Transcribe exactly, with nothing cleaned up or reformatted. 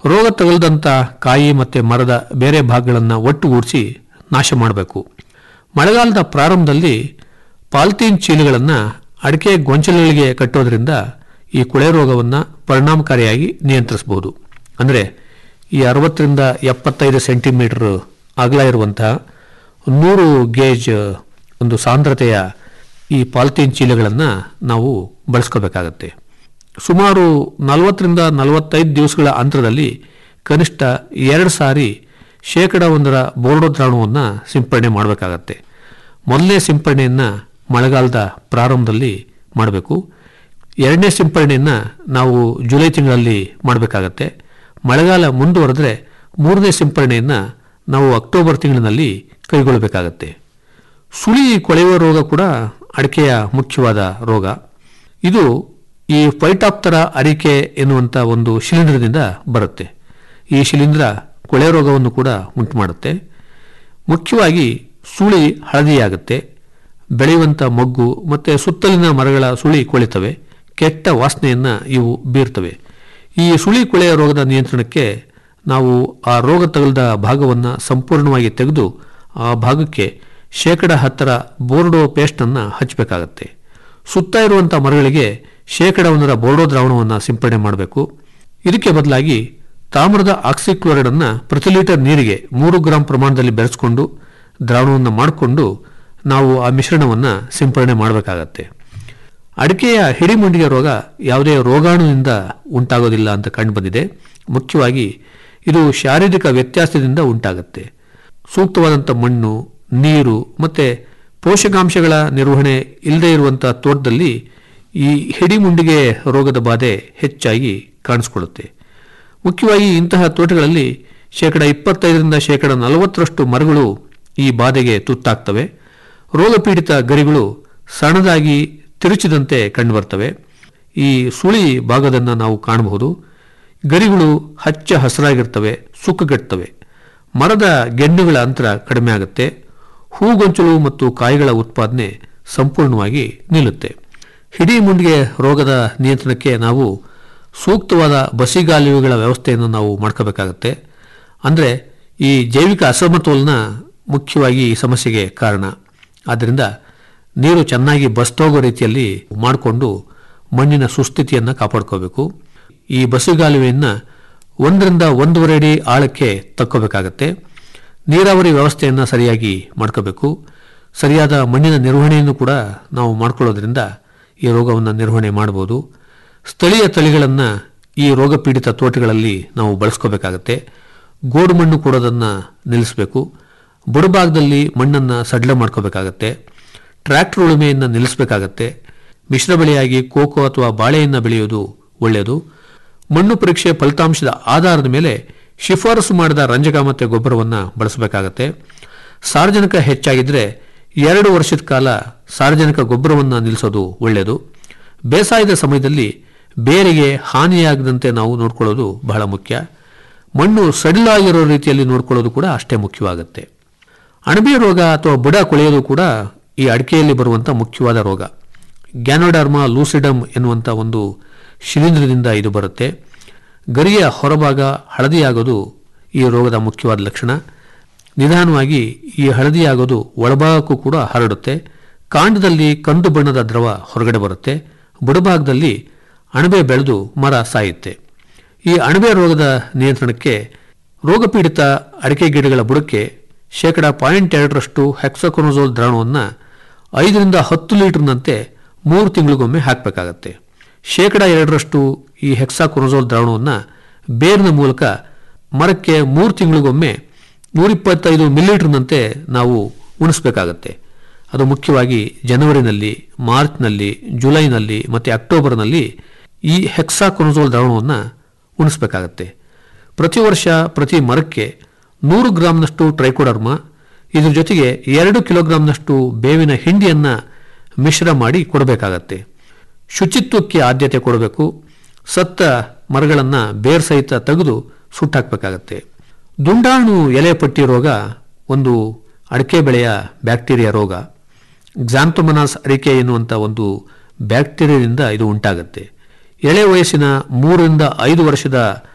ರೋಗ ತಗುಲದಂಥ ಕಾಯಿ ಮತ್ತು ಮರದ ಬೇರೆ ಭಾಗಗಳನ್ನು ಒಟ್ಟುಗೂಡಿಸಿ ನಾಶ ಮಾಡಬೇಕು. ಮಳೆಗಾಲದ ಪ್ರಾರಂಭದಲ್ಲಿ ಪಾಲಿಥೀನ್ ಚೀಲಗಳನ್ನು ಅಡಿಕೆ ಗೊಂಚಲುಗಳಿಗೆ ಕಟ್ಟೋದ್ರಿಂದ ಈ ಕೊಳೆ ರೋಗವನ್ನು ಪರಿಣಾಮಕಾರಿಯಾಗಿ ನಿಯಂತ್ರಿಸಬಹುದು. ಅಂದರೆ ಈ ಅರವತ್ತರಿಂದ ಎಪ್ಪತ್ತೈದು ಸೆಂಟಿಮೀಟರ್ ಅಗಲ ಇರುವಂತಹ ನೂರು ಗೇಜ್ ಒಂದು ಸಾಂದ್ರತೆಯ ಈ ಪಾಲಿಥೀನ್ ಚೀಲಗಳನ್ನು ನಾವು ಬಳಸ್ಕೋಬೇಕಾಗತ್ತೆ. ಸುಮಾರು ನಲವತ್ತರಿಂದ ನಲವತ್ತೈದು ದಿವಸಗಳ ಅಂತರದಲ್ಲಿ ಕನಿಷ್ಠ ಎರಡು ಸಾರಿ ಶೇಕಡ ಒಂದರ ಬೋರ್ಡೋ ದ್ರಾವಣವನ್ನು ಸಿಂಪಡಣೆ ಮಾಡಬೇಕಾಗತ್ತೆ. ಮೊದಲನೇ ಸಿಂಪಡಣೆಯನ್ನು ಮಳೆಗಾಲದ ಪ್ರಾರಂಭದಲ್ಲಿ ಮಾಡಬೇಕು. ಎರಡನೇ ಸಿಂಪಡಣೆಯನ್ನು ನಾವು ಜುಲೈ ತಿಂಗಳಲ್ಲಿ ಮಾಡಬೇಕಾಗತ್ತೆ. ಮಳೆಗಾಲ ಮುಂದುವರೆದರೆ ಮೂರನೇ ಸಿಂಪಡಣೆಯನ್ನು ನಾವು ಅಕ್ಟೋಬರ್ ತಿಂಗಳಿನಲ್ಲಿ ಕೈಗೊಳ್ಳಬೇಕಾಗತ್ತೆ. ಸುಳಿ ಕೊಳೆಯುವ ರೋಗ ಕೂಡ ಅಡಿಕೆಯ ಮುಖ್ಯವಾದ ರೋಗ. ಇದು ಈ ಫೈಟಾಪ್ತರಾ ಅರಿಕೆ ಎನ್ನುವಂಥ ಒಂದು ಶಿಲೀಂಧ್ರದಿಂದ ಬರುತ್ತೆ. ಈ ಶಿಲೀಂಧ್ರ ಕೊಳೆ ರೋಗವನ್ನು ಕೂಡ ಉಂಟು ಮಾಡುತ್ತೆ. ಮುಖ್ಯವಾಗಿ ಸುಳಿ ಹಳದಿಯಾಗುತ್ತೆ, ಬೆಳೆಯುವಂಥ ಮೊಗ್ಗು ಮತ್ತು ಸುತ್ತಲಿನ ಮರಗಳ ಸುಳಿ ಕೊಳಿತವೆ, ಕೆಟ್ಟ ವಾಸನೆಯನ್ನು ಇವು ಬೀರ್ತವೆ. ಈ ಸುಳಿ ಕೊಳೆಯ ರೋಗದ ನಿಯಂತ್ರಣಕ್ಕೆ ನಾವು ಆ ರೋಗ ತಗುಲಿದ ಭಾಗವನ್ನು ಸಂಪೂರ್ಣವಾಗಿ ತೆಗೆದು ಆ ಭಾಗಕ್ಕೆ ಶೇಕಡ ಹತ್ತರ ಬೋರ್ಡೋ ಪೇಸ್ಟನ್ನು ಹಚ್ಚಬೇಕಾಗತ್ತೆ. ಸುತ್ತ ಇರುವಂಥ ಮರಗಳಿಗೆ ಶೇಕಡ ಒಂದರ ಬೋರ್ಡೋ ದ್ರಾವಣವನ್ನು ಸಿಂಪಡಣೆ ಮಾಡಬೇಕು. ಇದಕ್ಕೆ ಬದಲಾಗಿ ತಾಮ್ರದ ಆಕ್ಸಿಕ್ಲೋರೈಡನ್ನು ಪ್ರತಿ ಲೀಟರ್ ನೀರಿಗೆ ಮೂರು ಗ್ರಾಂ ಪ್ರಮಾಣದಲ್ಲಿ ಬೆರೆಸ್ಕೊಂಡು ದ್ರಾವಣವನ್ನು ಮಾಡಿಕೊಂಡು ನಾವು ಆ ಮಿಶ್ರಣವನ್ನು ಸಿಂಪಡಣೆ ಮಾಡಬೇಕಾಗತ್ತೆ. ಅಡಿಕೆಯ ಹಿಡಿಮುಂಡಿಗೆ ರೋಗ ಯಾವುದೇ ರೋಗಾಣುವಿನಿಂದ ಉಂಟಾಗೋದಿಲ್ಲ ಅಂತ ಕಂಡುಬಂದಿದೆ. ಮುಖ್ಯವಾಗಿ ಇದು ಶಾರೀರಿಕ ವ್ಯತ್ಯಾಸದಿಂದ ಉಂಟಾಗುತ್ತೆ. ಸೂಕ್ತವಾದಂಥ ಮಣ್ಣು, ನೀರು ಮತ್ತು ಪೋಷಕಾಂಶಗಳ ನಿರ್ವಹಣೆ ಇಲ್ಲದೇ ಇರುವಂಥ ತೋಟದಲ್ಲಿ ಈ ಹಿಡಿಮುಂಡಿಗೆ ರೋಗದ ಬಾಧೆ ಹೆಚ್ಚಾಗಿ ಕಾಣಿಸ್ಕೊಳ್ಳುತ್ತೆ. ಮುಖ್ಯವಾಗಿ ಇಂತಹ ತೋಟಗಳಲ್ಲಿ ಶೇಕಡ ಇಪ್ಪತ್ತೈದರಿಂದ ಶೇಕಡ ನಲವತ್ತರಷ್ಟು ಮರಗಳು ಈ ಬಾಧೆಗೆ ತುತ್ತಾಗ್ತವೆ. ರೋಗಪೀಡಿತ ಗರಿಗಳು ಸಣ್ಣದಾಗಿ ತಿರುಚಿದಂತೆ ಕಂಡುಬರ್ತವೆ. ಈ ಸುಳಿ ಭಾಗದನ್ನು ನಾವು ಕಾಣಬಹುದು. ಗರಿಗಳು ಹಚ್ಚ ಹಸಿರಾಗಿರ್ತವೆ, ಸುಕ್ಕುಗಟ್ಟುತ್ತವೆ. ಮರದ ಗೆಣ್ಣುಗಳ ಅಂತರ ಕಡಿಮೆ ಆಗುತ್ತೆ. ಹೂಗೊಂಚಲು ಮತ್ತು ಕಾಯಿಗಳ ಉತ್ಪಾದನೆ ಸಂಪೂರ್ಣವಾಗಿ ನಿಲ್ಲುತ್ತೆ. ಹಿಡಿಮುಂಡಿಗೆ ರೋಗದ ನಿಯಂತ್ರಣಕ್ಕೆ ನಾವು ಸೂಕ್ತವಾದ ಬಸಿಗಾಲುವೆಗಳ ವ್ಯವಸ್ಥೆಯನ್ನು ನಾವು ಮಾಡ್ಕೋಬೇಕಾಗತ್ತೆ. ಅಂದರೆ ಈ ಜೈವಿಕ ಅಸಮತೋಲನ ಮುಖ್ಯವಾಗಿ ಈ ಸಮಸ್ಯೆಗೆ ಕಾರಣ. ಆದ್ದರಿಂದ ನೀರು ಚೆನ್ನಾಗಿ ಬಸ್ತೋಗೋ ರೀತಿಯಲ್ಲಿ ಮಾಡಿಕೊಂಡು ಮಣ್ಣಿನ ಸುಸ್ಥಿತಿಯನ್ನು ಕಾಪಾಡ್ಕೋಬೇಕು. ಈ ಬಸಿಗಾಲುವೆಯನ್ನು ಒಂದರಿಂದ ಒಂದೂವರೆ ಅಡಿ ಆಳಕ್ಕೆ ತಕ್ಕೋಬೇಕಾಗತ್ತೆ. ನೀರಾವರಿ ವ್ಯವಸ್ಥೆಯನ್ನು ಸರಿಯಾಗಿ ಮಾಡ್ಕೋಬೇಕು. ಸರಿಯಾದ ಮಣ್ಣಿನ ನಿರ್ವಹಣೆಯನ್ನು ಕೂಡ ನಾವು ಮಾಡ್ಕೊಳ್ಳೋದ್ರಿಂದ ಈ ರೋಗವನ್ನು ನಿರ್ವಹಣೆ ಮಾಡ್ಬೋದು. ಸ್ಥಳೀಯ ತಳಿಗಳನ್ನು ಈ ರೋಗ ಪೀಡಿತ ತೋಟಗಳಲ್ಲಿ ನಾವು ಬಳಸ್ಕೋಬೇಕಾಗತ್ತೆ. ಗೋಡು ಮಣ್ಣು ಕೊಡೋದನ್ನು ನಿಲ್ಲಿಸಬೇಕು. ಬುಡಭಾಗದಲ್ಲಿ ಮಣ್ಣನ್ನು ಸಡ್ಲ ಮಾಡ್ಕೋಬೇಕಾಗತ್ತೆ. ಟ್ರ್ಯಾಕ್ಟರ್ ಉಳುಮೆಯನ್ನು ನಿಲ್ಲಿಸಬೇಕಾಗತ್ತೆ. ಮಿಶ್ರ ಬೆಳೆಯಾಗಿ ಕೋಕೋ ಅಥವಾ ಬಾಳೆಯನ್ನು ಬೆಳೆಯೋದು ಒಳ್ಳೆಯದು. ಮಣ್ಣು ಪರೀಕ್ಷೆ ಫಲಿತಾಂಶದ ಆಧಾರದ ಮೇಲೆ ಶಿಫಾರಸು ಮಾಡಿದ ರಂಜಕ ಮತ್ತು ಗೊಬ್ಬರವನ್ನು ಬಳಸಬೇಕಾಗತ್ತೆ. ಸಾರಜನಕ ಹೆಚ್ಚಾಗಿದ್ದರೆ ಎರಡು ವರ್ಷದ ಕಾಲ ಸಾರಜನಕ ಗೊಬ್ಬರವನ್ನು ನಿಲ್ಲಿಸೋದು ಒಳ್ಳೆಯದು. ಬೇಸಾಯದ ಸಮಯದಲ್ಲಿ ಬೇರಿಗೆ ಹಾನಿಯಾಗದಂತೆ ನಾವು ನೋಡ್ಕೊಳ್ಳೋದು ಬಹಳ ಮುಖ್ಯ. ಮಣ್ಣು ಸಡಿಲಾಗಿರೋ ರೀತಿಯಲ್ಲಿ ನೋಡ್ಕೊಳ್ಳೋದು ಕೂಡ ಅಷ್ಟೇ ಮುಖ್ಯವಾಗುತ್ತೆ. ಅಣಬೆ ರೋಗ ಅಥವಾ ಬುಡ ಕೊಳೆಯೋದು ಕೂಡ ಈ ಅಡಿಕೆಯಲ್ಲಿ ಬರುವಂಥ ಮುಖ್ಯವಾದ ರೋಗ. ಗ್ಯಾನೋಡರ್ಮಾ ಲೂಸಿಡಮ್ ಎನ್ನುವಂಥ ಒಂದು ಶಿಲೀಂಧ್ರದಿಂದ ಇದು ಬರುತ್ತೆ. ಗರಿಯ ಹೊರಭಾಗ ಹಳದಿಯಾಗೋದು ಈ ರೋಗದ ಮುಖ್ಯವಾದ ಲಕ್ಷಣ. ನಿಧಾನವಾಗಿ ಈ ಹಳದಿಯಾಗೋದು ಒಳಭಾಗಕ್ಕೂ ಕೂಡ ಹರಡುತ್ತೆ. ಕಾಂಡದಲ್ಲಿ ಕಂದು ಬಣ್ಣದ ದ್ರವ ಹೊರಗಡೆ ಬರುತ್ತೆ. ಬುಡಭಾಗದಲ್ಲಿ ಅಣಬೆ ಬೆಳೆದು ಮರ ಸಾಯುತ್ತೆ. ಈ ಅಣಬೆ ರೋಗದ ನಿಯಂತ್ರಣಕ್ಕೆ ರೋಗಪೀಡಿತ ಅಡಿಕೆ ಗಿಡಗಳ ಬುಡಕ್ಕೆ ಶೇಕಡ ಪಾಯಿಂಟ್ ಎರಡರಷ್ಟು ಹೆಕ್ಸಾಕೊನಜೋಲ್ ದ್ರಾವಣವನ್ನು ಐದರಿಂದ ಹತ್ತು ಲೀಟರ್ನಂತೆ ಮೂರು ತಿಂಗಳಿಗೊಮ್ಮೆ ಹಾಕಬೇಕಾಗತ್ತೆ. ಶೇಕಡ ಎರಡರಷ್ಟು ಈ ಹೆಕ್ಸಾಕೊನಜೋಲ್ ದ್ರಾವಣವನ್ನು ಬೇರಿನ ಮೂಲಕ ಮರಕ್ಕೆ ಮೂರು ತಿಂಗಳಿಗೊಮ್ಮೆ ನೂರಿಪ್ಪತ್ತೈದು ಮಿಲಿಲೀಟರ್ನಂತೆ ನಾವು ಉಣಿಸಬೇಕಾಗತ್ತೆ. ಅದು ಮುಖ್ಯವಾಗಿ ಜನವರಿನಲ್ಲಿ, ಮಾರ್ಚ್ನಲ್ಲಿ, ಜುಲೈನಲ್ಲಿ ಮತ್ತು ಅಕ್ಟೋಬರ್ನಲ್ಲಿ ಈ ಹೆಕ್ಸಾಕೊನಜೋಲ್ ದ್ರಾವಣವನ್ನು ಉಣಿಸಬೇಕಾಗತ್ತೆ. ಪ್ರತಿ ವರ್ಷ ಪ್ರತಿ ಮರಕ್ಕೆ ನೂರು ಗ್ರಾಂನಷ್ಟು ಟ್ರೈಕೋಡರ್ಮ, ಇದರ ಜೊತೆಗೆ ಎರಡು ಕಿಲೋಗ್ರಾಂನಷ್ಟು ಬೇವಿನ ಹಿಂಡಿಯನ್ನು ಮಿಶ್ರ ಮಾಡಿ ಕೊಡಬೇಕಾಗತ್ತೆ. ಶುಚಿತ್ವಕ್ಕೆ ಆದ್ಯತೆ ಕೊಡಬೇಕು. ಸತ್ತ ಮರಗಳನ್ನು ಬೇರ್ ಸಹಿತ ತೆಗೆದು ಸುಟ್ಟಾಕಬೇಕಾಗತ್ತೆ. ದುಂಡಾಣು ಎಲೆ ಪಟ್ಟಿ ರೋಗ ಒಂದು ಅಡಿಕೆ ಬೆಳೆಯ ಬ್ಯಾಕ್ಟೀರಿಯಾ ರೋಗ. ಕ್ಸಾಂಥೋಮನಾಸ್ ಅಡಿಕೆ ಎನ್ನುವಂಥ ಒಂದು ಬ್ಯಾಕ್ಟೀರಿಯಾದಿಂದ ಇದು ಉಂಟಾಗುತ್ತೆ. ಎಳೆ ವಯಸ್ಸಿನ ಮೂರರಿಂದ ಐದು ವರ್ಷದ